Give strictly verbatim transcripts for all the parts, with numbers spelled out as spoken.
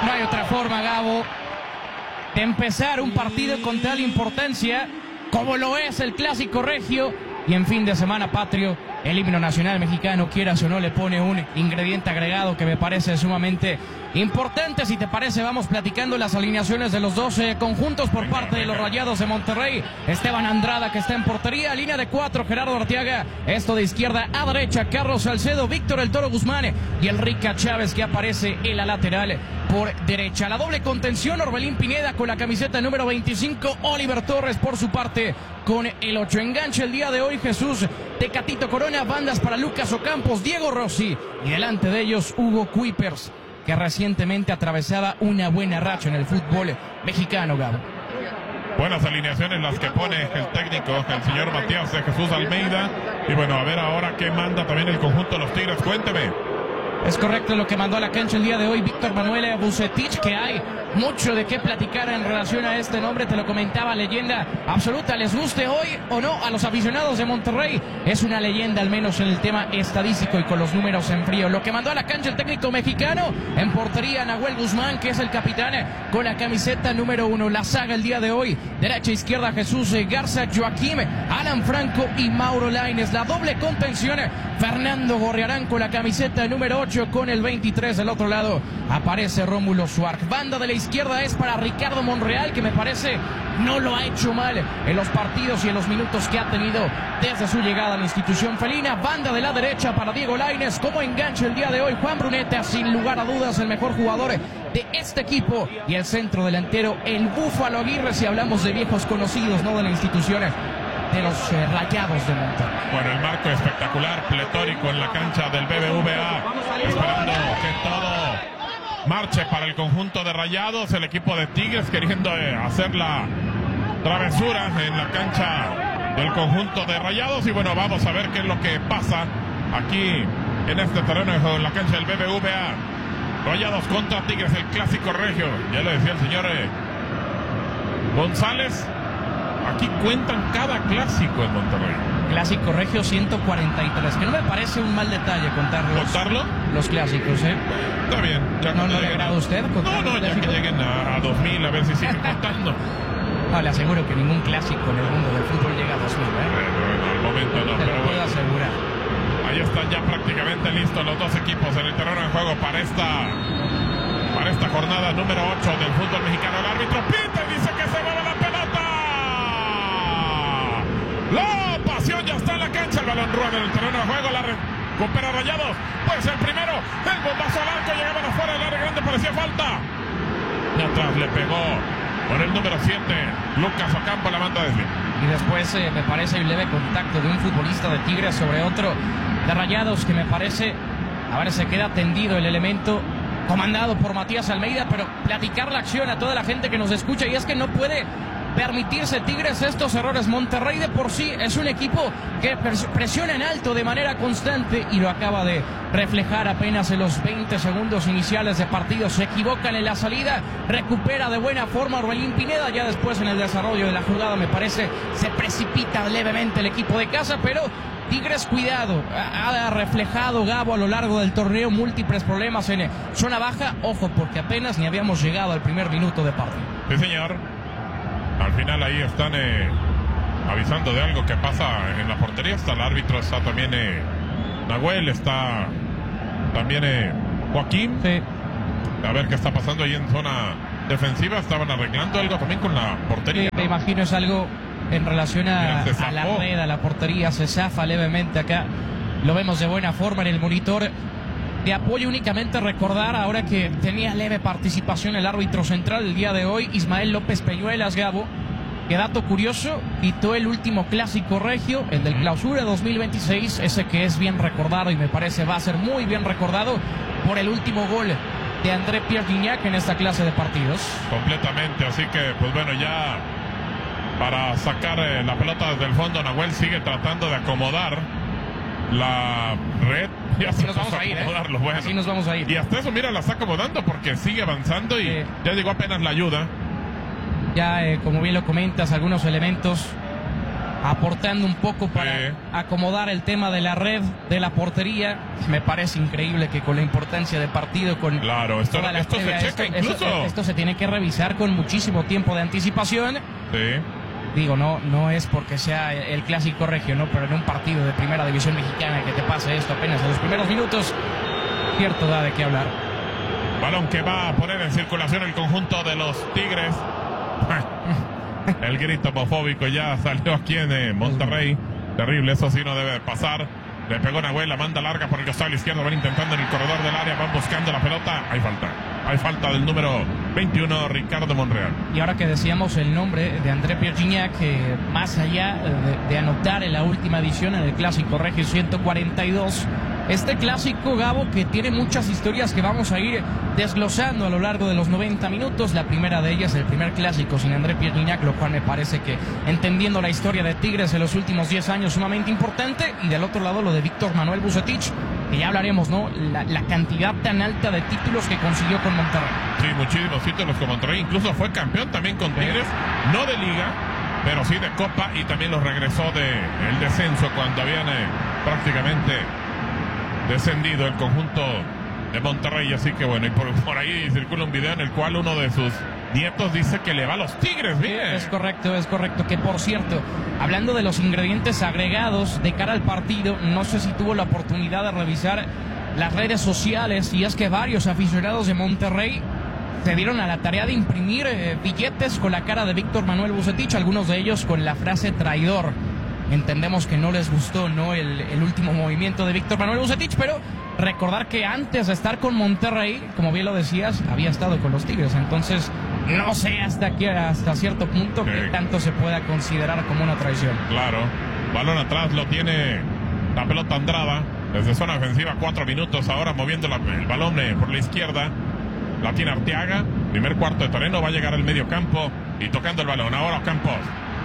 No hay otra forma, Gabo, de empezar un partido con tal importancia como lo es el Clásico Regio. Y en fin de semana patrio, el himno nacional mexicano, quieras o no, le pone un ingrediente agregado que me parece sumamente importante. Si te parece, vamos platicando las alineaciones de los doce conjuntos por parte de los Rayados de Monterrey. Esteban Andrada, que está en portería, línea de cuatro, Gerardo Arteaga, esto de izquierda a derecha, Carlos Salcedo, Víctor El Toro Guzmán y el Rica Chávez, que aparece en la lateral por derecha. La doble contención, Orbelín Pineda con la camiseta número veinticinco, Oliver Torres por su parte con el ocho. Enganche el día de hoy Jesús Tecatito Corona, bandas para Lucas Ocampos, Diego Rossi y delante de ellos Hugo Kuipers, que recientemente atravesaba una buena racha en el fútbol mexicano, Gabo. Buenas alineaciones las que pone el técnico, el señor Matías de Jesús Almeida. Y bueno, a ver ahora qué manda también el conjunto de los Tigres, cuénteme. Es correcto lo que mandó a la cancha el día de hoy Víctor Manuel Vucetich, que hay mucho de qué platicar en relación a este nombre, te lo comentaba, leyenda absoluta, les guste hoy o no a los aficionados de Monterrey, es una leyenda al menos en el tema estadístico y con los números en frío. Lo que mandó a la cancha el técnico mexicano, en portería Nahuel Guzmán, que es el capitán con la camiseta número uno. La saga el día de hoy, derecha izquierda Jesús Garza, Joaquín, Alan Franco y Mauro Lainez. La doble contención, Fernando Gorriarán con la camiseta número ocho, con el veintitrés del otro lado aparece Rómulo Suárez. Banda de la izquierda es para Ricardo Monreal, que me parece no lo ha hecho mal en los partidos y en los minutos que ha tenido desde su llegada a la institución felina. Banda de la derecha para Diego Lainez, como enganche el día de hoy Juan Bruneta, sin lugar a dudas el mejor jugador de este equipo, y el centro delantero el Búfalo Aguirre, si hablamos de viejos conocidos, no de la institución de los eh, Rayados de Monterrey. Bueno, el marco espectacular, pletórico en la cancha del B B V A, esperando que todo marche para el conjunto de Rayados. El equipo de Tigres queriendo eh, hacer la travesura en la cancha del conjunto de Rayados. Y bueno, vamos a ver qué es lo que pasa aquí en este terreno de juego, en la cancha del B B V A. Rayados contra Tigres, el Clásico Regio. Ya lo decía el señor eh, González. Aquí cuentan cada clásico en Monterrey. Clásico Regio ciento cuarenta y tres, que no me parece un mal detalle contarlos, ¿Contarlo? Los clásicos, ¿eh? Está bien. Ya ¿No, no le agrada a usted? No, no, ya que lleguen a, a dos mil, a ver si siguen contando. No, le aseguro que ningún clásico en el mundo del fútbol llega a dos mil, ¿eh? Bueno, al momento no, Te pero lo puedo bueno. asegurar. Ahí están ya prácticamente listos los dos equipos en el terreno de juego para esta, para esta jornada número ocho del fútbol mexicano. El árbitro pita y dice que se mueve la pelota. La pasión ya está en la cancha, el balón rueda en el terreno de juego, la recupera Rayados, pues el primero, el bombazo al arco, llegaban afuera del área grande, parecía falta, y atrás le pegó con el número siete, Lucas Ocampo, la manda desde. Y después eh, me parece un leve contacto de un futbolista de Tigres sobre otro de Rayados, que me parece, a ver, se queda tendido el elemento comandado por Matías Almeida, pero platicar la acción a toda la gente que nos escucha, y es que no puede permitirse Tigres estos errores. Monterrey de por sí es un equipo que presiona en alto de manera constante y lo acaba de reflejar apenas en los veinte segundos iniciales de partido. Se equivocan en la salida, recupera de buena forma Orbelín Pineda, ya después en el desarrollo de la jugada me parece se precipita levemente el equipo de casa, pero Tigres, cuidado, ha reflejado Gabo a lo largo del torneo múltiples problemas en zona baja, ojo porque apenas ni habíamos llegado al primer minuto de partido. Sí, señor. Al final ahí están eh, avisando de algo que pasa en la portería. Está el árbitro, está también eh, Nahuel, está también eh, Joaquín. Sí. A ver qué está pasando ahí en zona defensiva. Estaban arreglando algo también con la portería. Sí, me imagino es algo en relación a, a la red, a la portería. Se zafa levemente acá. Lo vemos de buena forma en el monitor de apoyo. Únicamente recordar ahora que tenía leve participación el árbitro central el día de hoy, Ismael López Peñuelas, Gabo, que dato curioso, pitó el último Clásico Regio, el del Clausura dos mil veintiséis, ese que es bien recordado y me parece va a ser muy bien recordado por el último gol de André Pierre Gignac en esta clase de partidos. Completamente, así que pues bueno, ya para sacar eh, la pelota desde el fondo, Nahuel sigue tratando de acomodar la red. Ya así nos vamos a ir, ¿eh? Bueno. Así nos vamos a ir. Y hasta eso, mira, la está acomodando porque sigue avanzando y eh, ya llegó apenas la ayuda. Ya, eh, como bien lo comentas, algunos elementos aportando un poco para sí. acomodar el tema de la red de la portería. Me parece increíble que con la importancia de partido, con claro, esto, toda la esto previa, se checa esto, incluso. Esto, esto se tiene que revisar con muchísimo tiempo de anticipación. Sí. Digo, no, no es porque sea el clásico regio, ¿no? Pero en un partido de primera división mexicana que te pase esto apenas en los primeros minutos, cierto da de qué hablar. Balón que va a poner en circulación el conjunto de los Tigres. El grito homofóbico ya salió aquí en Monterrey. Terrible, eso sí no debe pasar. Le pegó Nahuel, la manda larga por el costado izquierdo. Van intentando en el corredor del área, van buscando la pelota. Hay falta. Hay falta del número veintiuno, Ricardo Monreal. Y ahora que decíamos el nombre de André Pierre Gignac, que más allá de, de anotar en la última edición en el Clásico Regio ciento cuarenta y dos, este clásico, Gabo, que tiene muchas historias que vamos a ir desglosando a lo largo de los noventa minutos. La primera de ellas, el primer clásico sin André Pierre Gignac, lo cual me parece que, entendiendo la historia de Tigres en los últimos diez años, sumamente importante. Y del otro lado, lo de Víctor Manuel Vucetich, que ya hablaremos, ¿no? La, la cantidad tan alta de títulos que consiguió con Monterrey. Sí, muchísimos títulos con Monterrey. Incluso fue campeón también con Tigres, no de Liga, pero sí de Copa, y también los regresó del descenso cuando habían eh, prácticamente descendido el conjunto de Monterrey. Así que bueno, y por, por ahí circula un video en el cual uno de sus nietos dice que le va a los Tigres. Bien. Es correcto, es correcto. Que por cierto, hablando de los ingredientes agregados de cara al partido, no sé si tuvo la oportunidad de revisar las redes sociales, y es que varios aficionados de Monterrey se dieron a la tarea de imprimir eh, billetes con la cara de Víctor Manuel Vucetich, algunos de ellos con la frase traidor. Entendemos que no les gustó, ¿no?, el, el último movimiento de Víctor Manuel Vucetich, pero recordar que antes de estar con Monterrey, como bien lo decías, había estado con los Tigres. Entonces, no sé hasta aquí, hasta cierto punto, sí, que tanto se pueda considerar como una traición. Claro. Balón atrás lo tiene la pelota Andrada, desde zona ofensiva, cuatro minutos ahora moviendo la, el balón eh, por la izquierda. La tiene Arteaga, primer cuarto de terreno, va a llegar al medio campo y tocando el balón. Ahora Campos.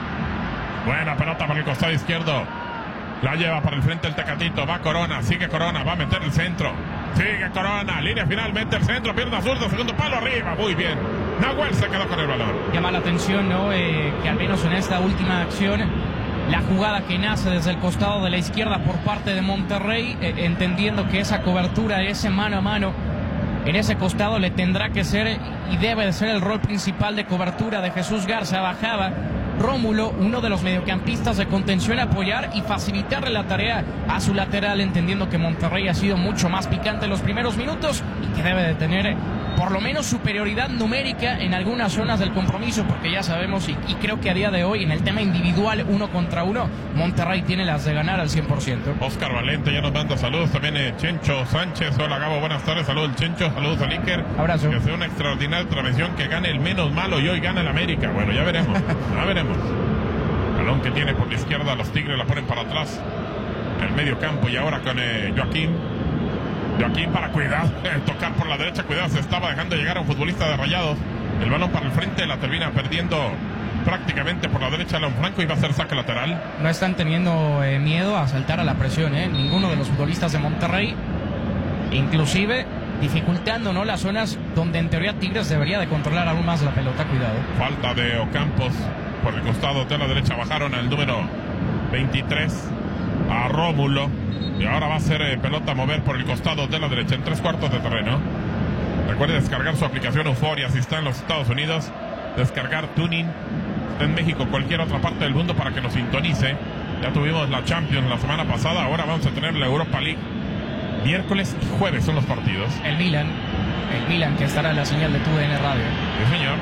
Buena pelota para el costado izquierdo. La lleva para el frente el Tecatito. Va Corona, sigue Corona, va a meter el centro. Sigue Corona, línea finalmente el centro, pierna zurda, segundo palo arriba. Muy bien. Nahuel se quedó con el balón. Llama la atención, ¿no?, eh, que al menos en esta última acción, la jugada que nace desde el costado de la izquierda por parte de Monterrey, eh, entendiendo que esa cobertura, ese mano a mano en ese costado le tendrá que ser y debe de ser el rol principal de cobertura de Jesús Garza. Bajaba Rómulo, uno de los mediocampistas de contención, a apoyar y facilitarle la tarea a su lateral, entendiendo que Monterrey ha sido mucho más picante en los primeros minutos y que debe de tener por lo menos superioridad numérica en algunas zonas del compromiso, porque ya sabemos, y, y creo que a día de hoy en el tema individual uno contra uno, Monterrey tiene las de ganar al cien por ciento. Oscar Valente ya nos manda saludos, también eh, Chencho Sánchez. Hola Gabo, buenas tardes, saludos Chencho, saludos a Iker. Abrazo. Que sea una extraordinaria transmisión, que gane el menos malo y hoy gana el América. Bueno, ya veremos, ya veremos. Balón que tiene por la izquierda, los Tigres la ponen para atrás, el medio campo, y ahora con eh, Joaquín. Joaquín para cuidar, eh, tocar por la derecha, cuidado, se estaba dejando llegar a un futbolista de Rayados. El balón para el frente, la termina perdiendo prácticamente por la derecha León Franco, y va a ser saque lateral. No están teniendo eh, miedo a saltar a la presión, ¿eh? Ninguno de los futbolistas de Monterrey, inclusive dificultando, ¿no?, las zonas donde en teoría Tigres debería de controlar aún más la pelota. Cuidado. Falta de Ocampos por el costado de la derecha, bajaron al número veintitrés, a Rómulo. Y ahora va a ser eh, pelota a mover por el costado de la derecha en tres cuartos de terreno. Recuerde descargar su aplicación Euforia si está en los Estados Unidos. Descargar Tuning. Está en México, cualquier otra parte del mundo, para que nos sintonice. Ya tuvimos la Champions la semana pasada. Ahora vamos a tener la Europa League. Miércoles y jueves son los partidos. El Milan. El Milan, que estará en la señal de T V N Radio. Sí, señor.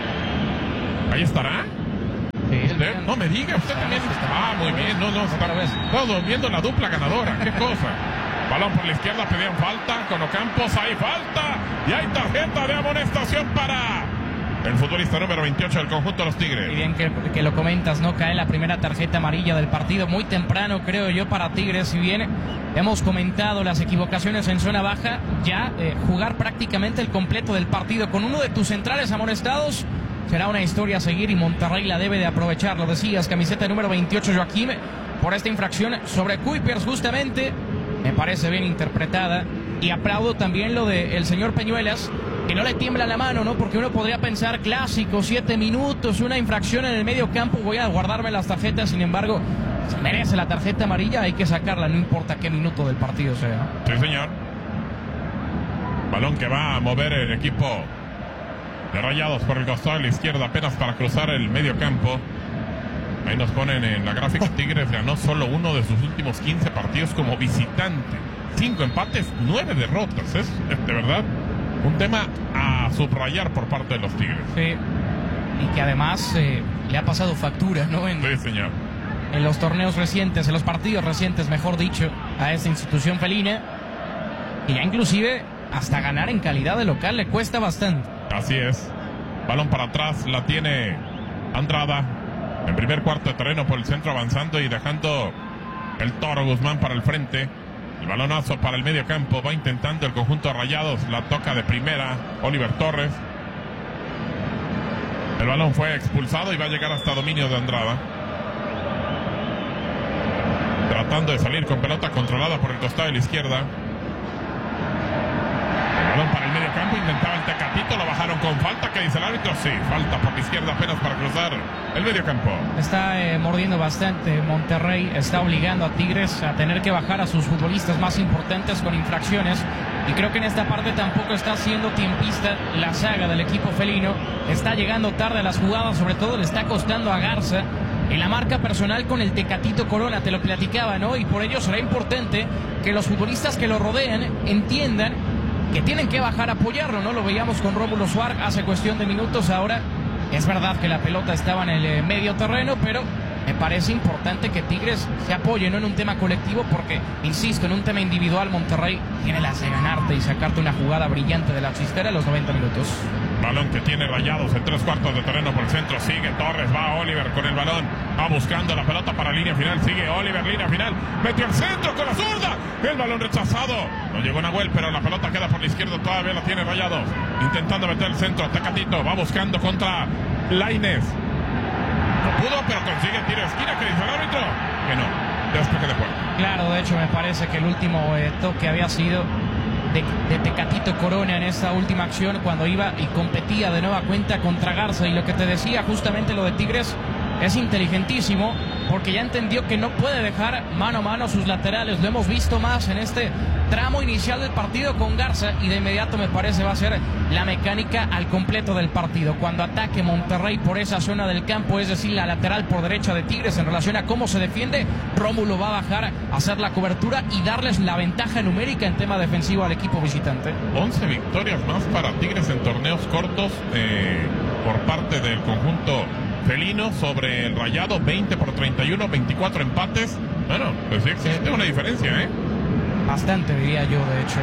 Ahí estará. Sí, ¿Usted? No me diga, usted también. Ah, muy bien, no, no, está todos viendo la dupla ganadora, qué cosa. Balón por la izquierda, pedían falta con Ocampos, hay falta y hay tarjeta de amonestación para el futbolista número veintiocho del conjunto de los Tigres. Y bien que, que lo comentas, ¿no? Cae la primera tarjeta amarilla del partido muy temprano, creo yo, para Tigres. Si bien hemos comentado las equivocaciones en zona baja, ya eh, jugar prácticamente el completo del partido con uno de tus centrales amonestados será una historia a seguir, y Monterrey la debe de aprovechar. Lo decías, camiseta número veintiocho, Joaquín, por esta infracción sobre Kuipers, justamente. Me parece bien interpretada. Y aplaudo también lo del señor Peñuelas, que no le tiembla la mano, ¿no? Porque uno podría pensar, clásico, siete minutos, una infracción en el medio campo, voy a guardarme las tarjetas. Sin embargo, si merece la tarjeta amarilla, hay que sacarla, no importa qué minuto del partido sea. Sí, señor. Balón que va a mover el equipo de Rayados por el costado de la izquierda, apenas para cruzar el medio campo. Ahí nos ponen en la gráfica, Tigres ganó solo uno de sus últimos quince partidos como visitante. Cinco empates, nueve derrotas. Es, es de verdad un tema a subrayar por parte de los Tigres. Sí. Y que además eh, le ha pasado factura, ¿no? En, sí, señor. En los torneos recientes, en los partidos recientes, mejor dicho, a esta institución felina. Y ya inclusive hasta ganar en calidad de local le cuesta bastante. Así es. Balón para atrás, la tiene Andrada. En primer cuarto de terreno por el centro, avanzando y dejando el Toro Guzmán para el frente. El balonazo para el medio campo. Va intentando el conjunto de Rayados. La toca de primera Oliver Torres. El balón fue expulsado y va a llegar hasta dominio de Andrada. Tratando de salir con pelota controlada por el costado de la izquierda. Balón para el medio campo, intentaba el Tecatito, lo bajaron con falta. ¿Qué dice el árbitro? Sí, falta por la izquierda apenas para cruzar el medio campo. Está eh, mordiendo bastante Monterrey, está obligando a Tigres a tener que bajar a sus futbolistas más importantes con infracciones. Y creo que en esta parte tampoco está siendo tiempista la saga del equipo felino. Está llegando tarde a las jugadas, sobre todo le está costando a Garza en la marca personal con el Tecatito Corona, te lo platicaba, ¿no? Y por ello será importante que los futbolistas que lo rodean entiendan que tienen que bajar a apoyarlo, ¿no? Lo veíamos con Rómulo Suárez hace cuestión de minutos. Ahora es verdad que la pelota estaba en el eh, medio terreno, pero me parece importante que Tigres se apoye, no en un tema colectivo, porque, insisto, en un tema individual Monterrey tiene las de ganarte y sacarte una jugada brillante de la chistera a los noventa minutos. Balón que tiene Rayados en tres cuartos de terreno por el centro. Sigue Torres, va Oliver con el balón. Va buscando la pelota para línea final. Sigue Oliver, línea final. Metió el centro con la zurda. El balón rechazado. No llegó Nahuel, pero la pelota queda por la izquierda. Todavía la tiene Rayados. Intentando meter el centro. Tecatito va buscando contra Lainez. No pudo, pero consigue tiro de esquina. ¿Qué dice el árbitro? Que no. Despeje de juego. Claro, de hecho me parece que el último eh, toque había sido de, de Tecatito Corona en esta última acción cuando iba y competía de nueva cuenta contra Garza. Y lo que te decía, justamente lo de Tigres es inteligentísimo porque ya entendió que no puede dejar mano a mano sus laterales. Lo hemos visto más en este tramo inicial del partido con Garza y de inmediato me parece va a ser la mecánica al completo del partido. Cuando ataque Monterrey por esa zona del campo, es decir, la lateral por derecha de Tigres en relación a cómo se defiende, Rómulo va a bajar a hacer la cobertura y darles la ventaja numérica en tema defensivo al equipo visitante. once victorias más para Tigres en torneos cortos eh, por parte del conjunto felino sobre el Rayado. Veinte por treinta y uno, veinticuatro empates. Bueno, pues sí existe una diferencia, ¿eh? Bastante, diría yo, de hecho.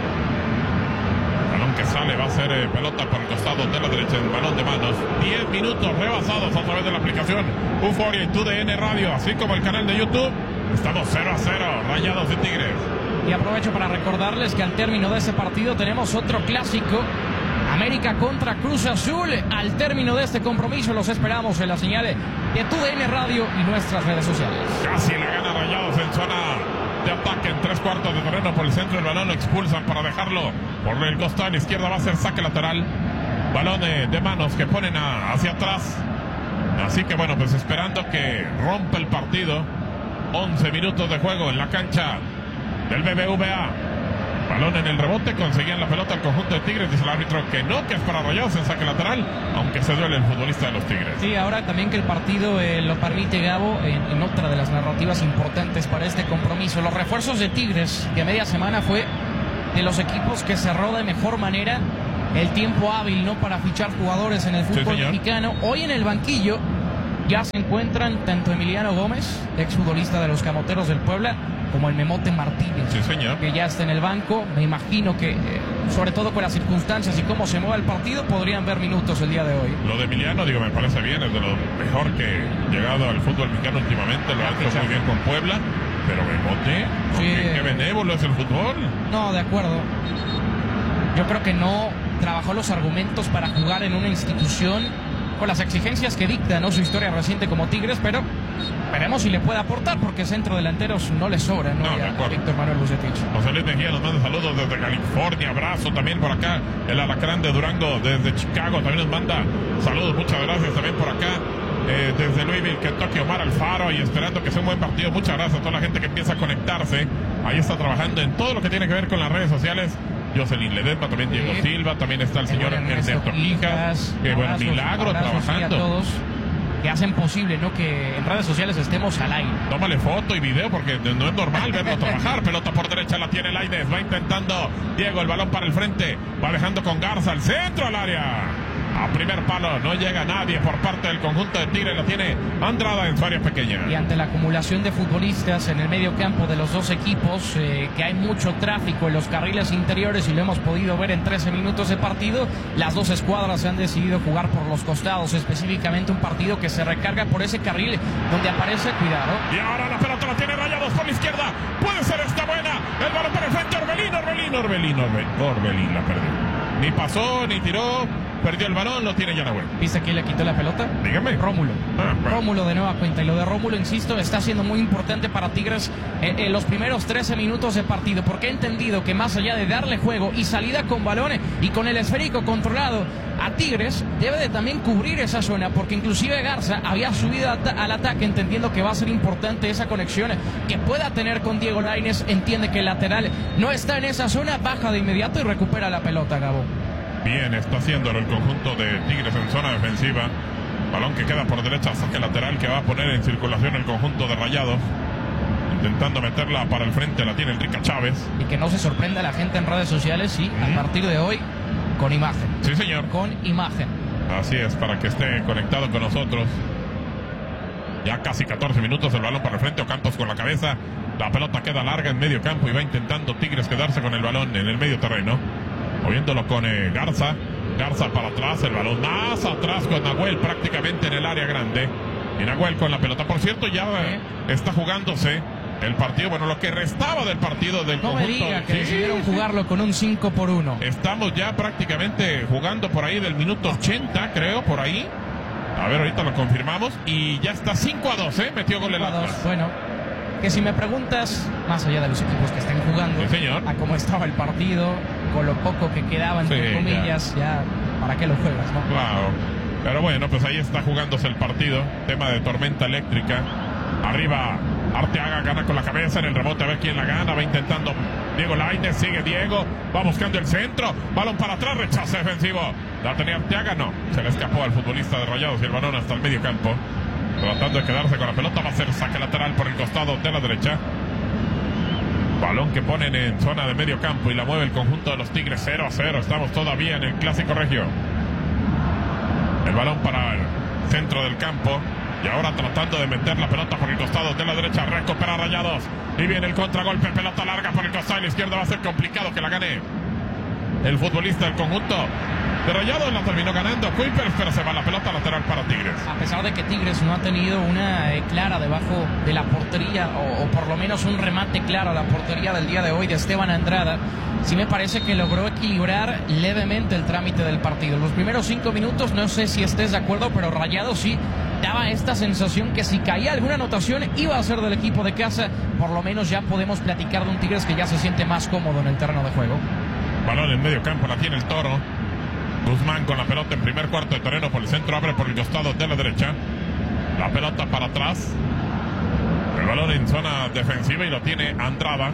Balón que sale, va a ser eh, pelota por el costado de la derecha, el balón de manos. diez minutos rebasados a través de la aplicación Euforia y T U D N Radio, así como el canal de YouTube. Estamos cero a cero, Rayados y Tigres. Y aprovecho para recordarles que al término de este partido tenemos otro clásico. América contra Cruz Azul. Al término de este compromiso los esperamos en la señal de T U D N Radio y nuestras redes sociales. Casi la gana Rayados en zona de ataque en tres cuartos de terreno por el centro. El balón lo expulsan para dejarlo por el costado de la izquierda. Va a ser saque lateral. Balón de, de manos que ponen a, hacia atrás. Así que bueno, pues esperando que rompa el partido. once minutos de juego en la cancha del B B V A. Balón en el rebote, conseguían la pelota al conjunto de Tigres. Dice el árbitro que no, que es para Rayados en saque lateral, aunque se duele el futbolista de los Tigres. Sí, ahora también que el partido eh, lo permite Gabo, en, en otra de las narrativas importantes para este compromiso. Los refuerzos de Tigres, que a media semana fue de los equipos que cerró de mejor manera el tiempo hábil, ¿no?, para fichar jugadores en el fútbol sí, mexicano. Hoy en el banquillo ya se encuentran tanto Emiliano Gómez, exfutbolista de los Camoteros del Puebla, como el Memote Martínez, sí, señor, que ya está en el banco. Me imagino que, eh, sobre todo con las circunstancias y cómo se mueve el partido, podrían ver minutos el día de hoy. Lo de Emiliano, digo, me parece bien, es de lo mejor que ha llegado al fútbol mexicano últimamente, lo ha hecho muy bien con Puebla, pero Memote, sí, qué, qué benévolo es el fútbol. No, de acuerdo. Yo creo que no trabajó los argumentos para jugar en una institución con las exigencias que dicta, ¿no?, su historia reciente como Tigres, pero veremos si le puede aportar, porque centro delanteros no le sobra, ¿no? No, Y a, de a Víctor Manuel Vucetich. José Luis Mejía nos manda saludos desde California, abrazo también por acá. El Alacrán de Durango desde Chicago también nos manda saludos, muchas gracias también por acá. Eh, desde Louisville, Kentucky, Omar Alfaro, y esperando que sea un buen partido. Muchas gracias a toda la gente que empieza a conectarse. Ahí está trabajando en todo lo que tiene que ver con las redes sociales. Jocelyn Ledesma, también Diego sí. Silva, también está el señor Ernesto Quijas. Que buen milagro abrazos, trabajando. Sí, a todos que hacen posible, ¿no?, que en redes sociales estemos al aire. Tómale foto y video porque no es normal verlo trabajar. Pelota por derecha, la tiene Lainez, va intentando Diego, el balón para el frente, va dejando con Garza, al centro, al área. A primer palo, no llega nadie por parte del conjunto de Tigres, la tiene Andrada en su área pequeña. Y ante la acumulación de futbolistas en el medio campo de los dos equipos, eh, que hay mucho tráfico en los carriles interiores y lo hemos podido ver en trece minutos de partido, las dos escuadras han decidido jugar por los costados, específicamente un partido que se recarga por ese carril donde aparece, cuidado. Y ahora la pelota la tiene Rayados por la izquierda, puede ser esta buena, el balón por el frente, Orbelín, Orbelín, Orbelín, Orbelín, Orbelín la perdió. Ni pasó, ni tiró, perdió el balón, lo tiene Yanahuel. ¿Viste quién le quitó la pelota? Dígame. Rómulo. Ah, bueno. Rómulo de nueva cuenta. Y lo de Rómulo, insisto, está siendo muy importante para Tigres en, en los primeros trece minutos de partido, porque he entendido que más allá de darle juego y salida con balones y con el esférico controlado a Tigres, debe de también cubrir esa zona, porque inclusive Garza había subido al ataque entendiendo que va a ser importante esa conexión que pueda tener con Diego Lainez. Entiende que el lateral no está en esa zona, baja de inmediato y recupera la pelota, Gabo. Bien, está haciéndolo el conjunto de Tigres en zona defensiva. Balón que queda por derecha, saque lateral que va a poner en circulación el conjunto de Rayados. Intentando meterla para el frente, la tiene Enrique Chávez. Y que no se sorprenda la gente en redes sociales, sí, uh-huh. a partir de hoy, con imagen. Sí, señor. Con imagen. Así es, para que esté conectado con nosotros. Ya casi catorce minutos, el balón para el frente, Ocampos con la cabeza. La pelota queda larga en medio campo y va intentando Tigres quedarse con el balón en el medio terreno. Moviéndolo con eh, Garza. Garza para atrás, el balón más atrás con Nahuel prácticamente en el área grande. Y Nahuel con la pelota. Por cierto, ya eh, está jugándose el partido, bueno, lo que restaba del partido del no conjunto. Me diga que sí, decidieron jugarlo con un cinco por uno. Estamos ya prácticamente jugando por ahí del minuto ochenta, creo, por ahí. A ver, ahorita lo confirmamos. Y ya está cinco a dos, ¿eh? Metió gol el Atlas. Bueno, que si me preguntas, más allá de los equipos que estén jugando, sí, señor, a cómo estaba el partido, con lo poco que quedaba, entre sí, comillas, ya. ya, ¿para qué lo juegas, no? Claro. Pero bueno, pues ahí está jugándose el partido. Tema de tormenta eléctrica. Arriba, Arteaga gana con la cabeza en el rebote, a ver quién la gana. Va intentando Diego Lainez, sigue Diego, va buscando el centro, balón para atrás, rechazo defensivo. La tenía Arteaga, no, se le escapó al futbolista de Rayados y el balón hasta el medio campo. Tratando de quedarse con la pelota, va a ser saque lateral por el costado de la derecha. Balón que ponen en zona de medio campo y la mueve el conjunto de los Tigres. Cero a cero, estamos todavía en el Clásico Regio. El balón para el centro del campo. Y ahora tratando de meter la pelota por el costado de la derecha. Recupera Rayados. Y viene el contragolpe. Pelota larga por el costado de la izquierda. Va a ser complicado que la gane el futbolista del conjunto de Rayados. La terminó ganando Kuipers, pero se va la pelota lateral para Tigres. A pesar de que Tigres no ha tenido una eh, clara debajo de la portería, o, o por lo menos un remate claro a la portería del día de hoy de Esteban Andrada, sí me parece que logró equilibrar levemente el trámite del partido. Los primeros cinco minutos, no sé si estés de acuerdo, pero Rayados sí daba esta sensación que si caía alguna anotación iba a ser del equipo de casa. Por lo menos ya podemos platicar de un Tigres que ya se siente más cómodo en el terreno de juego. Balón en medio campo, la tiene el Toro. Guzmán con la pelota en primer cuarto de terreno por el centro, abre por el costado de la derecha. La pelota para atrás. El balón en zona defensiva y lo tiene Andrada.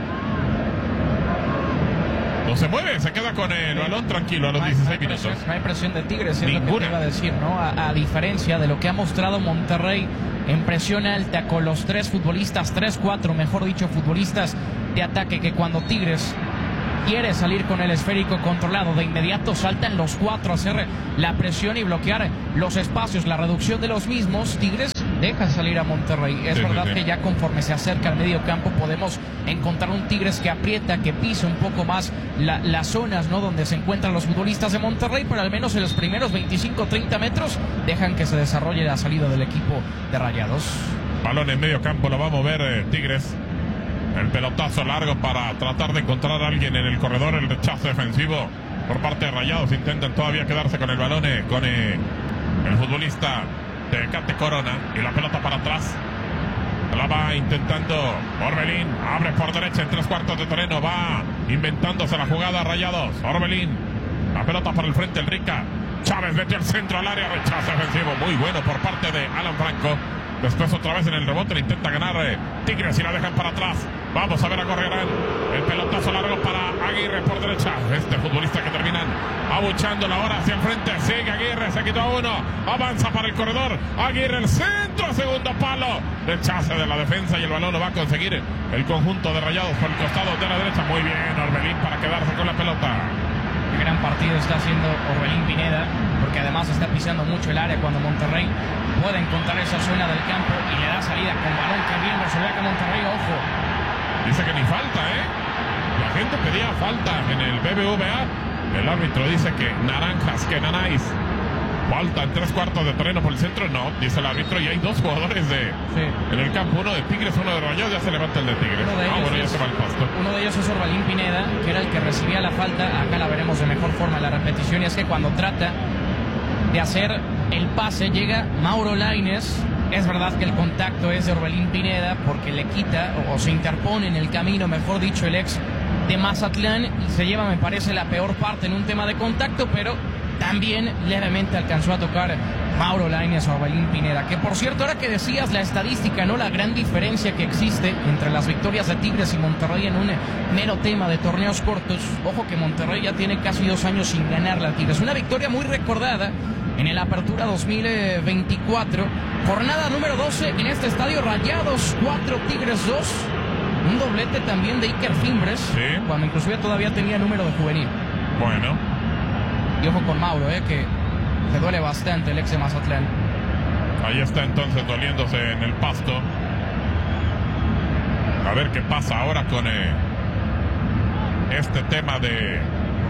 No se mueve, se queda con el balón tranquilo a los dieciséis minutos. No hay presión de Tigres, es Ninguna. lo que te iba a decir, ¿no? A, a diferencia de lo que ha mostrado Monterrey en presión alta con los tres futbolistas, tres, cuatro, mejor dicho, futbolistas de ataque, que cuando Tigres quiere salir con el esférico controlado, de inmediato saltan los cuatro a hacer la presión y bloquear los espacios, la reducción de los mismos. Tigres deja salir a Monterrey. Es sí, verdad sí, sí. que ya conforme se acerca al medio campo podemos encontrar un Tigres que aprieta, que pisa un poco más la, las zonas, ¿no?, donde se encuentran los futbolistas de Monterrey, pero al menos en los primeros veinticinco treinta metros dejan que se desarrolle la salida del equipo de Rayados. Balón en medio campo, lo va a mover eh, Tigres. El pelotazo largo para tratar de encontrar a alguien en el corredor. El rechazo defensivo por parte de Rayados. Intentan todavía quedarse con el balón eh, con eh, el futbolista de Cate Corona, y la pelota para atrás. La va intentando Orbelín, abre por derecha en tres cuartos de terreno, va inventándose la jugada Rayados. Orbelín, la pelota para el frente, el Rica. Chávez metió el centro al área, rechazo defensivo muy bueno por parte de Alan Franco. Después otra vez en el rebote le intenta ganar eh, Tigres y la dejan para atrás. Vamos a ver a Gorriarán. El pelotazo largo para Aguirre por derecha. Este futbolista que terminan abuchando la hora hacia el frente. Sigue Aguirre, se quitó a uno. Avanza para el corredor. Aguirre, el centro, segundo palo. Rechace de la defensa y el balón lo va a conseguir el conjunto de Rayados por el costado de la derecha. Muy bien, Orbelín para quedarse con la pelota. Qué gran partido está haciendo Orbelín Pineda, porque además está pisando mucho el área cuando Monterrey puede encontrar esa zona del campo y le da salida con balón que bien lo ve que Monterrey, ojo. Dice que ni falta, ¿eh? La gente pedía falta en el B B V A. El árbitro dice que naranjas, que nanáis. Falta en tres cuartos de terreno por el centro. No, dice el árbitro, y hay dos jugadores de sí. en el campo. Uno de Tigres, uno de Rayados. Ya se levanta el de Tigres. Uno de ah, bueno, es, ya se va al pasto. Uno de ellos es Orbelín Pineda, que era el que recibía la falta. Acá la veremos de mejor forma la repetición. Y es que cuando trata de hacer el pase, llega Mauro Lainez. Es verdad que el contacto es de Orbelín Pineda, porque le quita o, o se interpone en el camino, mejor dicho, el ex de Mazatlán, y se lleva, me parece, la peor parte en un tema de contacto, pero también levemente alcanzó a tocar Mauro Lainez a Orbelín Pineda. Que por cierto, ahora que decías la estadística, ¿no? La gran diferencia que existe entre las victorias de Tigres y Monterrey en un mero tema de torneos cortos. Ojo que Monterrey ya tiene casi dos años sin ganarle a Tigres. Una victoria muy recordada en el Apertura dos mil veinticuatro. Jornada número doce en este estadio. Rayados cuatro, Tigres dos. Un doblete también de Iker Fimbres, sí. cuando inclusive todavía tenía número de juvenil. Bueno. Y ojo con Mauro, eh, que se duele bastante el ex de Mazatlán. Ahí está entonces doliéndose en el pasto. A ver qué pasa ahora con eh, este tema de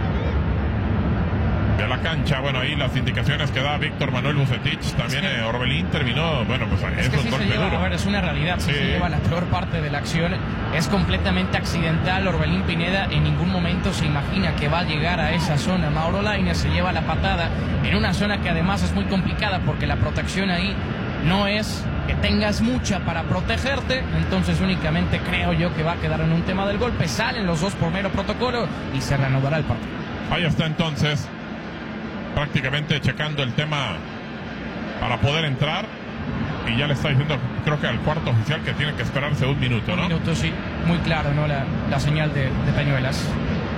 de la cancha. Bueno, ahí las indicaciones que da Víctor Manuel Vucetich. También es que, eh, Orbelín terminó, bueno, pues es, es que un sí golpe se lleva, duro. A ver, es una realidad, sí. sí se lleva la peor parte de la acción. Es completamente accidental. Orbelín Pineda en ningún momento se imagina que va a llegar a esa zona. Mauro Lainez se lleva la patada en una zona que además es muy complicada, porque la protección ahí no es que tengas mucha para protegerte. Entonces únicamente creo yo que va a quedar en un tema del golpe. Salen los dos por mero protocolo y se reanudará el partido. Ahí está entonces prácticamente checando el tema para poder entrar, y ya le está diciendo, creo que al cuarto oficial, que tiene que esperarse un minuto, ¿no? Un minuto, sí, muy claro, ¿no? La, la señal de, de Peñuelas.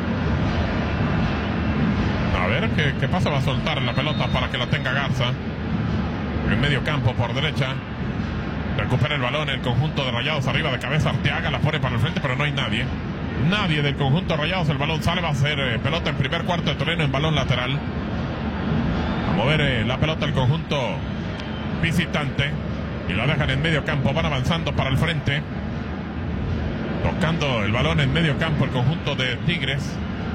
A ver, ¿qué, qué pasa? Va a soltar la pelota para que la tenga Garza en medio campo por derecha. Recupera el balón el conjunto de Rayados, arriba de cabeza Arteaga, la pone para el frente, pero no hay nadie. Nadie del conjunto de Rayados. El balón sale, va a ser eh, pelota en primer cuarto de terreno, en balón lateral. A mover eh, la pelota el conjunto visitante y la dejan en medio campo. Van avanzando para el frente, tocando el balón en medio campo el conjunto de Tigres.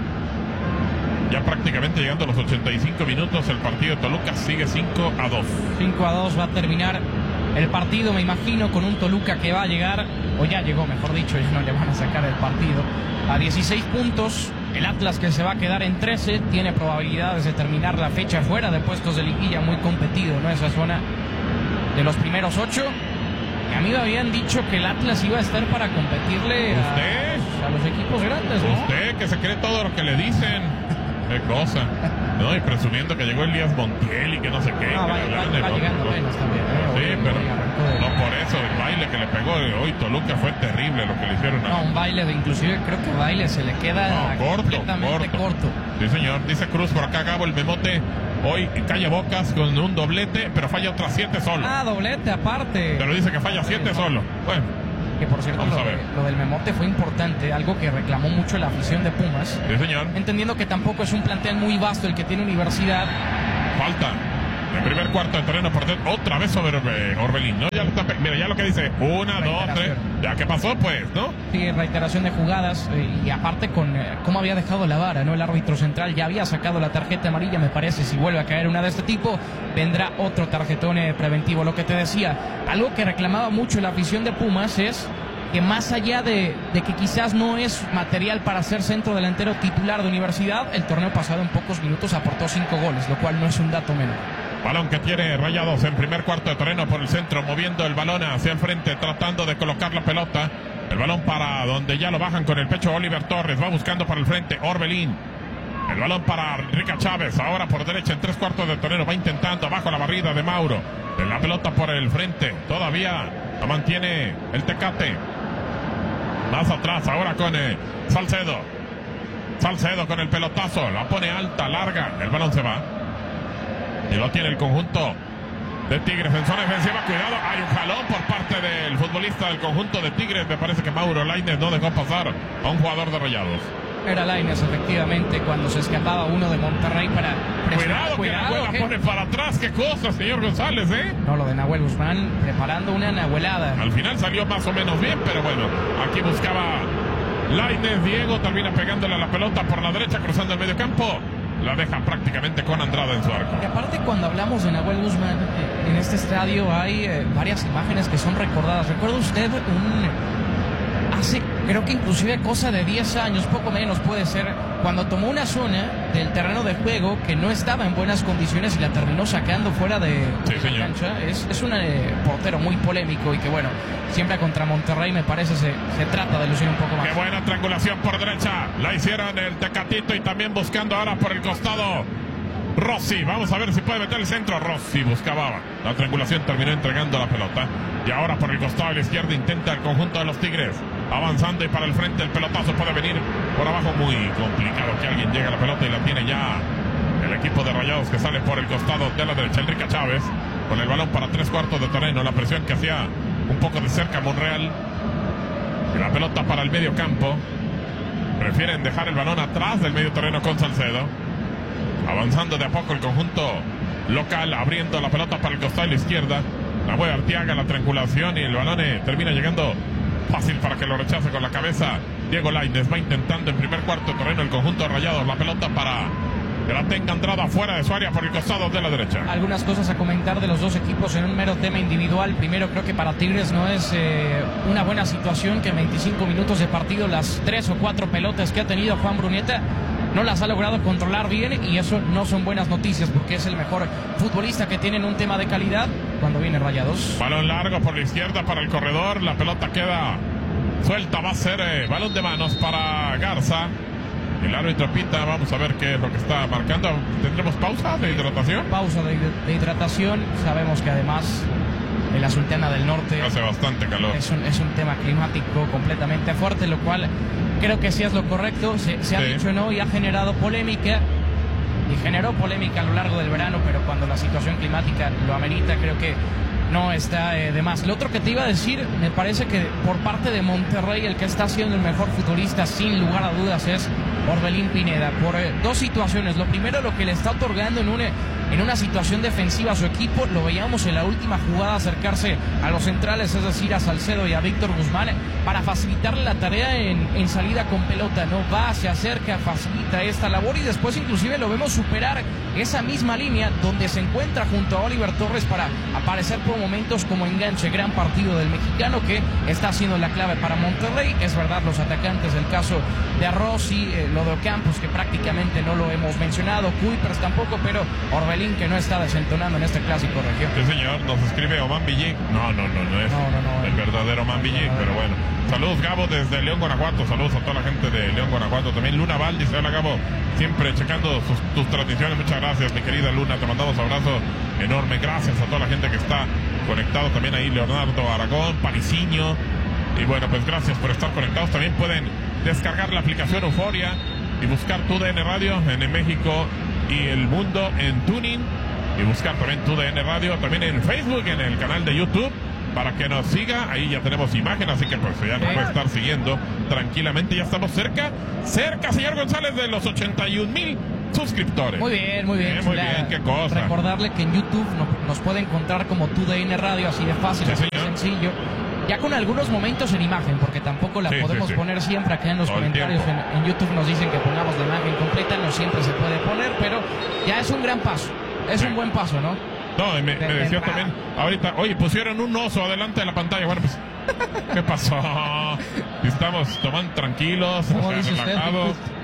Ya prácticamente llegando a los ochenta y cinco minutos, el partido de Toluca sigue cinco a dos. cinco a dos va a terminar el partido, me imagino, con un Toluca que va a llegar, o ya llegó, mejor dicho, ellos no le van a sacar el partido, a dieciséis puntos. El Atlas, que se va a quedar en trece, tiene probabilidades de terminar la fecha fuera de puestos de liguilla, muy competido, ¿no? Esa zona de los primeros ocho. Y a mí me habían dicho que el Atlas iba a estar para competirle a, a los equipos grandes, ¿no? Usted, que se cree todo lo que le dicen. Qué cosa. No, y presumiendo que llegó Elías Montiel y que no sé qué. No, va, va, va, va llegando apenas también. ¿eh? Sí, hoy, pero hoy no por eso, el baile que le pegó hoy Toluca fue terrible lo que le hicieron a... No, un baile, de, inclusive creo que baile se le queda no, corto, completamente corto. corto. Sí, señor. Dice Cruz por acá, Gabo, el memote hoy calla bocas con un doblete, pero falla otras siete solo. Ah, doblete aparte. Pero dice que falla siete solo. Bueno. Que por cierto, lo, de, lo del memote fue importante, algo que reclamó mucho la afición de Pumas. Sí, señor. Entendiendo que tampoco es un plantel muy vasto el que tiene Universidad. Falta. El primer cuarto de terreno por dentro, otra vez sobre Orbelín, ¿no? Ya lo está, mira, ya lo que dice, una, dos, tres, ya que pasó, pues, ¿no? Sí, reiteración de jugadas, eh, y aparte con eh, cómo había dejado la vara, ¿no? El árbitro central ya había sacado la tarjeta amarilla, me parece. Si vuelve a caer una de este tipo, vendrá otro tarjetón eh, preventivo. Lo que te decía, algo que reclamaba mucho la afición de Pumas es que más allá de, de que quizás no es material para ser centro delantero titular de Universidad, el torneo pasado en pocos minutos aportó cinco goles, lo cual no es un dato menor. Balón que tiene Rayados en primer cuarto de terreno por el centro, moviendo el balón hacia el frente, tratando de colocar la pelota. El balón para donde ya lo bajan con el pecho Oliver Torres, va buscando para el frente Orbelín. El balón para Rica Chávez, ahora por derecha en tres cuartos de terreno, va intentando abajo la barrida de Mauro. La pelota por el frente, todavía la mantiene el Tecate. Más atrás, ahora con eh, Salcedo. Salcedo con el pelotazo, la pone alta, larga, el balón se va. Y lo tiene el conjunto de Tigres en zona defensiva. Cuidado, hay un jalón por parte del futbolista del conjunto de Tigres. Me parece que Mauro Lainez no dejó pasar a un jugador de Rayados. Era Lainez, efectivamente, cuando se escapaba uno de Monterrey para... Cuidado, cuidado, que Nahuel la pone para atrás. Qué cosa, señor González, ¿eh? No, lo de Nahuel Guzmán preparando una nahuelada. Al final salió más o menos bien, pero bueno, aquí buscaba Lainez. Diego termina pegándole a la pelota por la derecha, cruzando el medio campo. La deja prácticamente con Andrada en su arco. Y aparte, cuando hablamos de Nahuel Guzmán, eh, en este estadio hay eh, varias imágenes que son recordadas. ¿Recuerda usted un... Hace, creo que inclusive cosa de diez años, poco menos puede ser, cuando tomó una zona del terreno de juego que no estaba en buenas condiciones y la terminó sacando fuera de sí, la cancha? Es, es un eh, portero muy polémico y que, bueno, siempre contra Monterrey me parece se, se trata de lucir un poco más. Qué buena triangulación por derecha. La hicieron el Tecatito y también buscando ahora por el costado Rossi. Vamos a ver si puede meter el centro. Rossi buscaba la triangulación, terminó entregando la pelota. Y ahora por el costado de la izquierda intenta el conjunto de los Tigres. Avanzando y para el frente el pelotazo puede venir por abajo. Muy complicado que alguien llegue a la pelota y la tiene ya el equipo de Rayados, que sale por el costado de la derecha. Enrique Chávez con el balón para tres cuartos de terreno. La presión que hacía un poco de cerca Monreal. Y la pelota para el medio campo. Prefieren dejar el balón atrás del medio terreno con Salcedo. Avanzando de a poco el conjunto local, abriendo la pelota para el costado de la izquierda. La mueve Arteaga, la triangulación y el balón eh, termina llegando fácil para que lo rechace con la cabeza. Diego Lainez va intentando en primer cuarto de terreno el conjunto de Rayados. La pelota para que la tenga Andrada fuera de su área por el costado de la derecha. Algunas cosas a comentar de los dos equipos en un mero tema individual. Primero, creo que para Tigres no es eh, una buena situación que en veinticinco minutos de partido las tres o cuatro pelotas que ha tenido Juan Bruneta no las ha logrado controlar bien, y eso no son buenas noticias porque es el mejor futbolista que tiene en un tema de calidad cuando viene Rayados. Balón largo por la izquierda para el corredor, la pelota queda suelta, va a ser eh, balón de manos para Garza. El árbitro pita, vamos a ver qué es lo que está marcando. ¿Tendremos pausa de hidratación? Pausa de, de hidratación. Sabemos que además en la Sultana del Norte hace bastante calor. Es un, es un tema climático completamente fuerte, lo cual creo que sí es lo correcto. Se, se ha sí. dicho no y ha generado polémica. Y generó polémica a lo largo del verano, pero cuando la situación climática lo amerita, creo que no está eh, de más. Lo otro que te iba a decir, me parece que por parte de Monterrey el que está siendo el mejor futbolista sin lugar a dudas es Orbelín Pineda, por eh, dos situaciones. Lo primero, lo que le está otorgando en una, en una situación defensiva a su equipo. Lo veíamos en la última jugada acercarse a los centrales, es decir, a Salcedo y a Víctor Guzmán, para facilitarle la tarea en, en salida con pelota. No va, se acerca, facilita esta labor, y después inclusive lo vemos superar esa misma línea donde se encuentra junto a Oliver Torres para aparecer por momentos como enganche. Gran partido del mexicano que está siendo la clave para Monterrey. Es verdad, los atacantes del caso de Arroz y eh, lo de Ocampos, que prácticamente no lo hemos mencionado, Kuipers tampoco, pero Orbelín, que no está desentonando en este clásico región. Sí, señor, nos escribe Oman Villic. No, no, no, no es no, no, no, el verdadero Oman Villic, pero bueno. Saludos, Gabo, desde León, Guanajuato. Saludos a toda la gente de León, Guanajuato. También Luna Val dice: hola, Gabo, siempre checando sus, tus transmisiones. Muchas gracias, mi querida Luna, te mandamos abrazo enorme. Gracias a toda la gente que está conectado. También ahí Leonardo Aragón, Pariciño. Y bueno, pues gracias por estar conectados. También pueden descargar la aplicación Euforia y buscar Tu D N Radio en México y el mundo en Tuning, y buscar también Tu D N Radio también en Facebook, en el canal de YouTube, para que nos siga. Ahí ya tenemos imagen, así que pues ya nos puede estar siguiendo tranquilamente. Ya estamos cerca, cerca, señor González, de los ochenta y un mil suscriptores. Muy bien, muy bien. Eh, muy bien, qué cosa. Recordarle que en YouTube no, nos puede encontrar como Tu D N Radio, así de fácil, sí, así de sencillo. Ya con algunos momentos en imagen, porque tampoco la sí, podemos sí, sí. poner siempre. Acá en los Todo comentarios en, en YouTube nos dicen que pongamos la imagen completa, no siempre se puede poner, pero ya es un gran paso, es sí. un buen paso, ¿no? No, me, me decía también ahorita, oye, pusieron un oso adelante de la pantalla. Bueno, pues, ¿qué pasó? Estamos tomando tranquilos, relajados.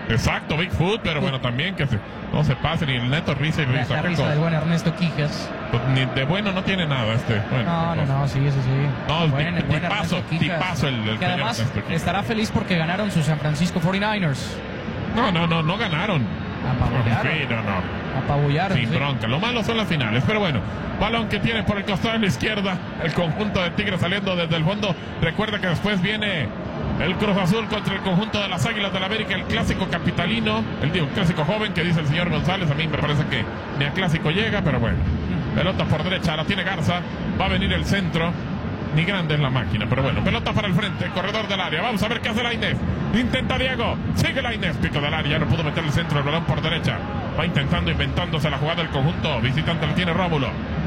Exacto, Bigfoot, pero bueno, también que se, no se pase ni el Neto risa y La, risa. la risa del buen Ernesto Quijas. Pues ni de bueno no tiene nada este. Bueno, No, no, no, sí, sí, sí. No, el Buen- tip- buen tipazo, Ernesto Quijas, tipazo el- el que señor además Ernesto Quijas. estará feliz porque ganaron sus San Francisco cuarenta y nueve ers. No, no, no, no ganaron. Apabullaron. Sí, no, no. Apabullaron. Sin sí. bronca. Lo malo son las finales. Pero bueno, balón que tiene por el costado de la izquierda el conjunto de Tigres saliendo desde el fondo. Recuerda que después viene el Cruz Azul contra el conjunto de las Águilas del América, el clásico capitalino, el, digo, el clásico joven que dice el señor González. A mí me parece que ni a clásico llega, pero bueno. Pelota por derecha, la tiene Garza. Va a venir el centro. Ni grande es la máquina, pero bueno, pelota para el frente, corredor del área. Vamos a ver qué hace Lainez. Intenta Diego, sigue Lainez, pico del área, ya no pudo meter el centro, el balón por derecha. Va intentando, inventándose la jugada del conjunto. Visitante la tiene Rómulo.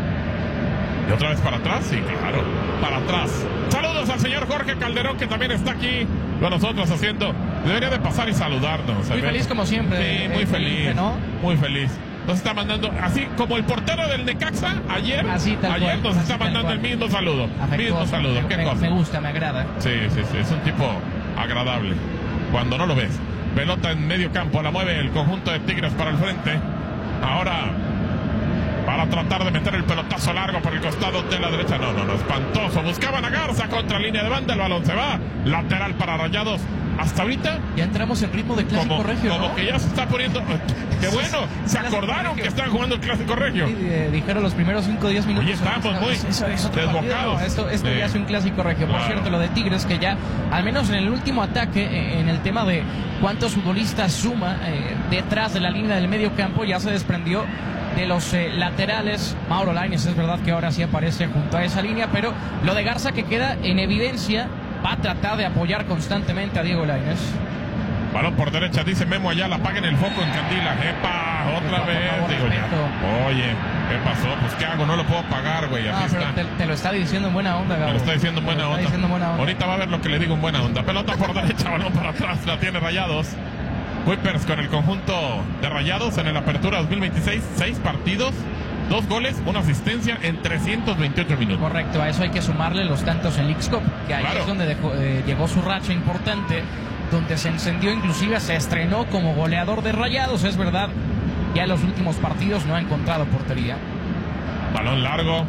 Y otra vez para atrás, sí, claro, para atrás. Saludos al señor Jorge Calderón, que también está aquí con nosotros haciendo. Debería de pasar y saludarnos. Muy feliz como siempre. Sí, muy eh, feliz, Felipe, ¿no? muy feliz. Nos está mandando, así como el portero del Necaxa, ayer, Así, tal ayer cual, nos así, está tal mandando cual. el mismo saludo. Afectuoso. Mismo saludo, Me- qué me, cosa. me gusta, me agrada. Sí, sí, sí, es un tipo agradable. Cuando no lo ves. Pelota en medio campo, la mueve el conjunto de Tigres para el frente. Ahora, para tratar de meter el pelotazo largo por el costado de la derecha. No, no, no, espantoso. Buscaban a Garza contra línea de banda, el balón se va. Lateral para Rayados. Hasta ahorita, Ya entramos en ritmo de clásico como, regio, como ¿no? que ya se está poniendo. Qué bueno, se Clásico acordaron regio. que están jugando el clásico regio. Sí, eh, dijeron los primeros cinco o diez minutos. Oye, estamos muy Eso es otro desbocados. partido, no, esto esto Sí. ya es un clásico regio. Por Claro. cierto, lo de Tigres, que ya, al menos en el último ataque, eh, en el tema de cuántos futbolistas suma eh, detrás de la línea del medio campo, ya se desprendió de los eh, laterales. Mauro Lainez, es verdad que ahora sí aparece junto a esa línea, pero lo de Garza que queda en evidencia, va a tratar de apoyar constantemente a Diego Lainez. Balón por derecha, dice Memo Ayala, apaguen el foco en Candila. Epa, otra Epa, por vez. favor, Digo, ya. respeto. Oye, ¿qué pasó? Pues ¿qué hago? No lo puedo pagar, güey. No, Así pero está. te, te lo está diciendo en buena onda, Gabo. Me lo está diciendo en Te lo buena está onda. diciendo en buena onda. Ahorita va a ver lo que le digo en buena onda. Pelota por derecha, balón para atrás, la tiene Rayados. Whippers con el conjunto de Rayados en el Apertura dos mil veintiséis. Seis partidos, dos goles, una asistencia en trescientos veintiocho minutos. Correcto, a eso hay que sumarle los tantos en Leagues Cup, que ahí Claro. es donde dejó, eh, llegó su racha importante, donde se encendió, inclusive se estrenó como goleador de Rayados. Es verdad, ya en los últimos partidos no ha encontrado portería. Balón largo.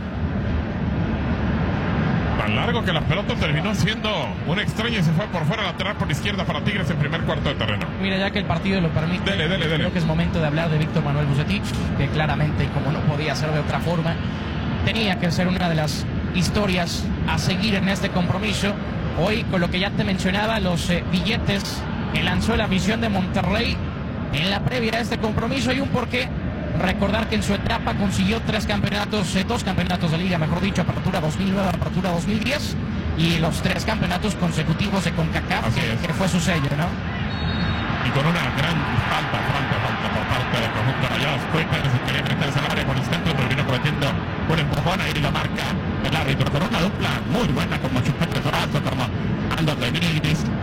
Tan largo que la pelota terminó siendo un extraño y se fue por fuera lateral por izquierda para Tigres en primer cuarto de terreno. Mira, ya que el partido lo permite, Dele, dele, dele. creo que es momento de hablar de Víctor Manuel Vucetich, que claramente, y como no podía ser de otra forma, tenía que ser una de las historias a seguir en este compromiso. Hoy, con lo que ya te mencionaba, los eh, billetes que lanzó la afición de Monterrey en la previa a este compromiso, hay un porqué. Recordar que en su etapa consiguió tres campeonatos, eh, dos campeonatos de liga, mejor dicho, Apertura dos mil nueve, Apertura dos mil diez, y los tres campeonatos consecutivos de CONCACAF, Así que, es. que fue su sello, ¿no? Y con una gran falta, falta, falta por parte del conjunto de Rayados. Cuéntanos si quería meterse al área por el centro, terminó cometiendo un empujón, ahí lo marca el árbitro con una dupla muy buena como Chupete Sorazo, como Aldo Benítez,